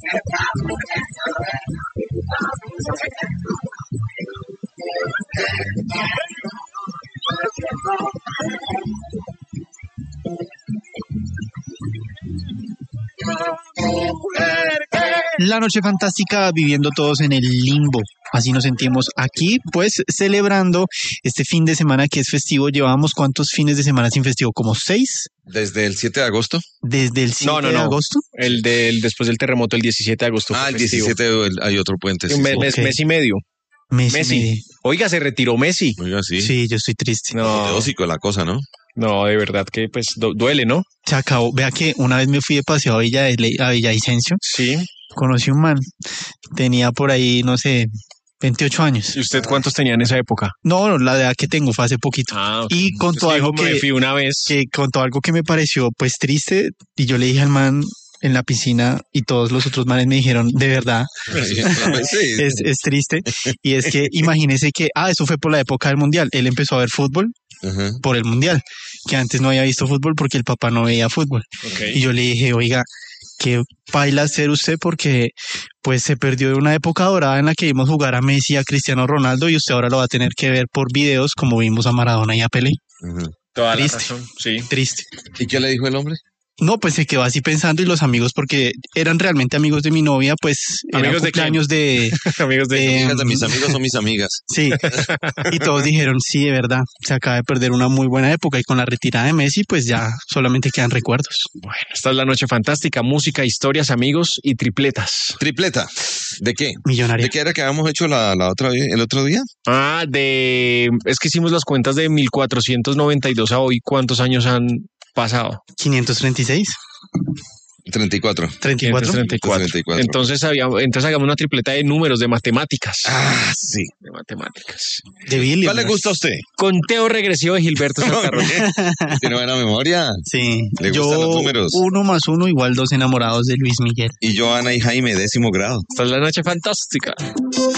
La noche fantástica, viviendo todos en el limbo. Así nos sentimos aquí, pues celebrando este fin de semana que es festivo. ¿Llevamos cuántos fines de semana sin festivo? ¿Como 6? ¿Desde el 7 de agosto? ¿Desde el 7 de agosto? Después del terremoto, el 17 de agosto. El 17 hay otro puente. Sí, mes y medio. Messi. Oiga, se retiró Messi. Oiga, sí. Sí, yo estoy triste. Apoteósico la cosa, ¿no? No, de verdad que pues duele, ¿no? Se acabó. Vea que una vez me fui de paseo a Villavicencio. Sí. Conocí un man. Tenía por ahí, no sé, 28 años. ¿Y usted cuántos tenía en esa época? No, la edad que tengo fue hace poquito. Okay. Y contó algo contó algo que me pareció pues triste, y yo le dije al man en la piscina, y todos los otros manes me dijeron, de verdad, es triste. Y es que imagínese que, eso fue por la época del Mundial. Él empezó a ver fútbol por el Mundial, que antes no había visto fútbol porque el papá no veía fútbol. Okay. Y yo le dije, oiga, qué paila ser usted, porque pues se perdió de una época dorada en la que vimos jugar a Messi y a Cristiano Ronaldo, y usted ahora lo va a tener que ver por videos como vimos a Maradona y a Pelé. Toda triste, la razón, sí. Triste. ¿Y qué le dijo el hombre? No, pues se quedó así pensando, y los amigos, porque eran realmente amigos de mi novia, pues amigos de cumpleaños de amigos de mis amigos o mis amigas. Sí, y todos dijeron, sí, de verdad, se acaba de perder una muy buena época, y con la retirada de Messi, pues ya solamente quedan recuerdos. Bueno, esta es la noche fantástica, música, historias, amigos y tripletas. ¿Tripleta? ¿De qué? Millonaria. ¿De qué era que habíamos hecho el otro día? Es que hicimos las cuentas de 1492 a hoy. ¿Cuántos años han pasado? 536. 34. 34. Entonces hagamos una tripleta de números, de matemáticas. Sí. De matemáticas. De Billy. ¿Cuál le gusta a usted? Conteo regresivo de Gilberto Santa Rosa. Tiene buena memoria. Sí. Le gustan los números. 1 más 1 igual 2 enamorados de Luis Miguel. Y yo, Ana y Jaime, 10º grado. Esta es la noche fantástica.